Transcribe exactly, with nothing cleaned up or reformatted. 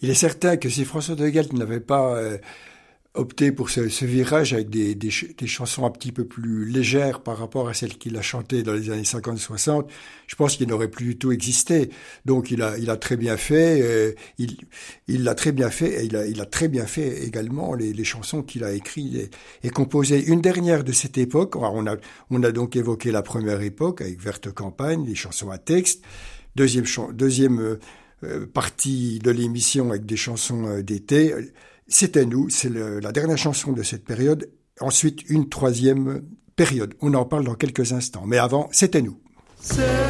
Il est certain que si François de Gueldre n'avait pas euh, opté pour ce, ce virage avec des, des, des chansons un petit peu plus légères par rapport à celles qu'il a chantées dans les années cinquante soixante, je pense qu'il n'aurait plus du tout existé. Donc il a, il a très bien fait, euh, il, il l'a très bien fait, et il a, il a très bien fait également les, les chansons qu'il a écrites et, et composées. Une dernière de cette époque, on a, on a donc évoqué la première époque avec Verte Campagne, les chansons à texte. Deuxième, deuxième euh, partie de l'émission avec des chansons euh, d'été. C'était nous, c'est le, la dernière chanson de cette période. Ensuite, une troisième période. On en parle dans quelques instants. Mais avant, c'était nous. C'est